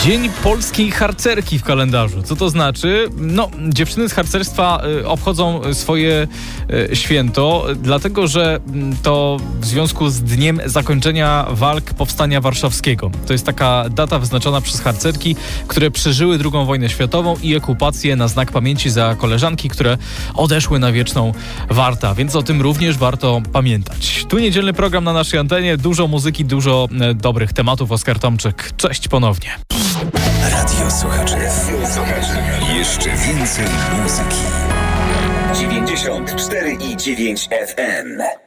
Dzień polskiej harcerki w kalendarzu. Co to znaczy? No, dziewczyny z harcerstwa obchodzą swoje święto, dlatego że to w związku z dniem zakończenia walk Powstania Warszawskiego. To jest taka data wyznaczona przez harcerki, które przeżyły II wojnę światową i okupację na znak pamięci za koleżanki, które odeszły na wieczną wartę. Więc o tym również warto pamiętać. Tu niedzielny program na naszej antenie. Dużo muzyki, dużo dobrych tematów. Oskar Tomczyk. Cześć ponownie. Radio Słuchaczy. Jeszcze więcej muzyki. 94,9 FM.